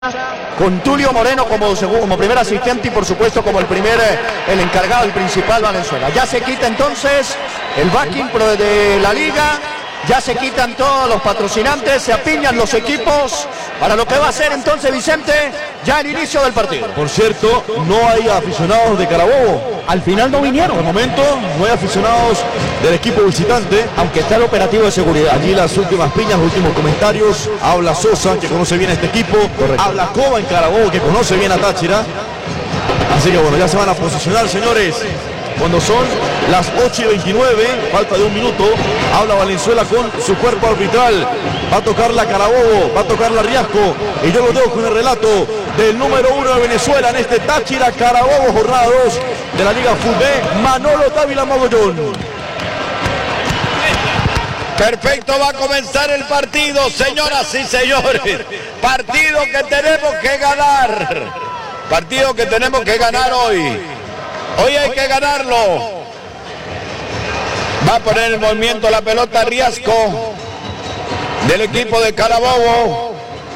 con Tulio Moreno como primer asistente y por supuesto como el encargado, el principal, Valenzuela. Ya se quita entonces el backing de la liga, ya se quitan todos los patrocinantes, se apiñan los equipos para lo que va a ser entonces, Vicente, ya el inicio del partido. Por cierto, no hay aficionados de Carabobo. Al final no vinieron. Por el momento no hay aficionados del equipo visitante, aunque está el operativo de seguridad. Allí las últimas piñas, los últimos comentarios. Habla Sosa, que conoce bien a este equipo. Correcto. Habla Cova en Carabobo, que conoce bien a Táchira. Así que bueno, ya se van a posicionar, señores. Cuando son las 8:29, falta de un minuto, habla Valenzuela con su cuerpo arbitral. Va a tocar la Carabobo, va a tocar la Riasco. Y yo lo dejo con el relato del número 1 de Venezuela en este Táchira Carabobo, jornada 2 de la Liga Fútbol, Manolo Dávila Mogollón. Perfecto, va a comenzar el partido, señoras y señores. Partido que tenemos que ganar. Partido que tenemos que ganar hoy. Hoy hay que ganarlo. Va a poner en movimiento la pelota Riasco del equipo de Carabobo.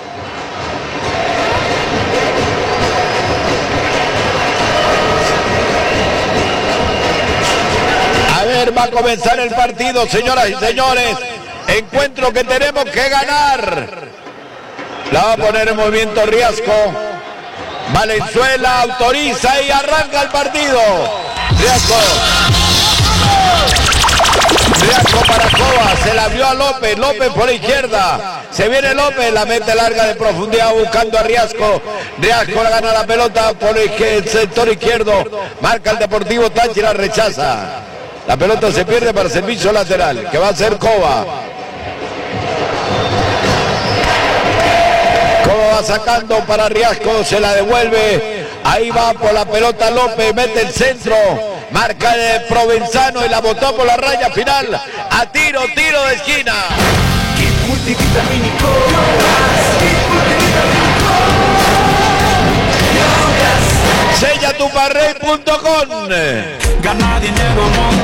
A ver, va a comenzar el partido, señoras y señores. Encuentro que tenemos que ganar. La va a poner en movimiento Riasco. Valenzuela autoriza y arranca el partido. Riasco para Cova, se la abrió a López, López por la izquierda, se viene López, la mete larga de profundidad buscando a Riasco. Riasco la gana la pelota por el sector izquierdo, marca el Deportivo Táchira, rechaza. La pelota se pierde para servicio lateral, que va a ser Cova. Va sacando para Riasco, se la devuelve, ahí va por la pelota López, mete el centro, marca el Provenzano y la botó por la raya final, a tiro de esquina. Sellatuparrey.com. Gana dinero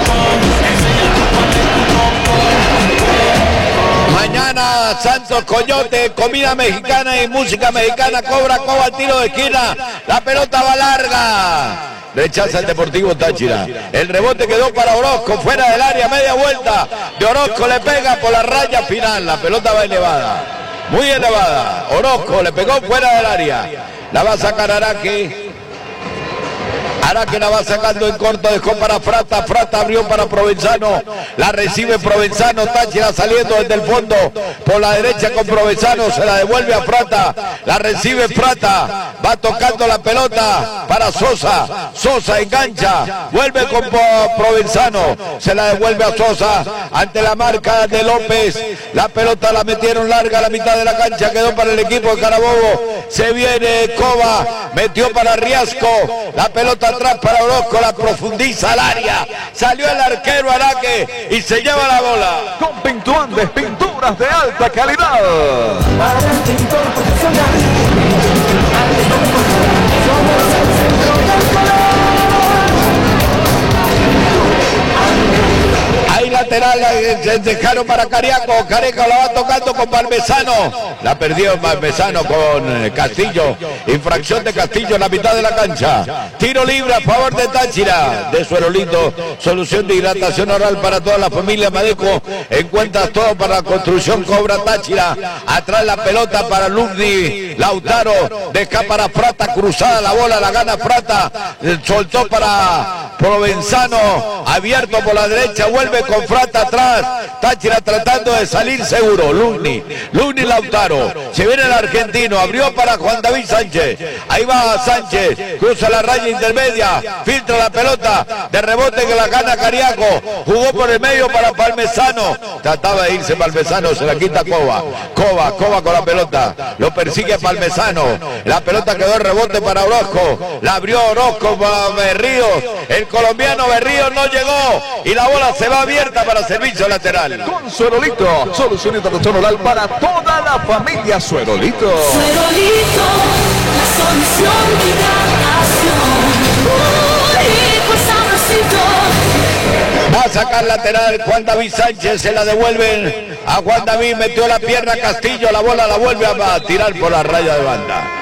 mañana Santos Coyote, comida mexicana y música mexicana, cobra Cova, tiro de esquina, la pelota va larga, rechaza el Deportivo Táchira, el rebote quedó para Orozco, fuera del área, media vuelta de Orozco, le pega por la raya final, la pelota va elevada, muy elevada, Orozco le pegó fuera del área, la va a sacar Araque. Araque la va sacando en corto, dejó para Frata, Frata abrió para Provenzano, la recibe Provenzano, Táchira saliendo desde el fondo, por la derecha con Provenzano, se la devuelve a Frata, la recibe Frata, va tocando la pelota para Sosa, Sosa engancha, vuelve con Provenzano, se la devuelve a Sosa, ante la marca de López, la pelota la metieron larga a la mitad de la cancha, quedó para el equipo de Carabobo, se viene Cova, metió para Riasco, la pelota atrás para Orozco, la profundiza al área, salió el arquero Araque y se lleva la bola. Con Pintuandes, pinturas de alta calidad. Para el pintor profesional, somos el centro del color. Ahí lateral, se dejaron para Cariaco, Careca la va tocando con Parmesano, la perdió Parmesano con Castillo, infracción de Castillo en la mitad de la cancha, tiro libre a favor de Táchira, de Suerolito, solución de hidratación oral para toda la familia Madeco, encuentras todo para la construcción, cobra Táchira, atrás la pelota para Lugni, Lautaro, deja para Frata, cruzada la bola, la gana Frata, soltó para Provenzano, abierto por la derecha, vuelve con Frata atrás, Táchira tratando de salir seguro, Lugni Lautaro, se viene el argentino, abrió para Juan David Sánchez, ahí va Sánchez, cruza la raya intermedia, filtra la pelota, de rebote que la gana Cariaco, jugó por el medio para Parmesano, trataba de irse Parmesano, se la quita Cova con la pelota, lo persigue Parmesano, la pelota quedó en rebote para Orozco, la abrió Orozco para Berríos, el colombiano Berríos no llegó, y la bola se va abierta para servicio lateral. Con Suerolito, solución de hidratación oral para toda la familia Suerolito. Suerolito, la solución de hidratación. Pues sabrosito. Va a sacar lateral Juan David Sánchez, se la devuelven a Juan David, metió la pierna Castillo, la bola la vuelve a tirar por la raya de banda.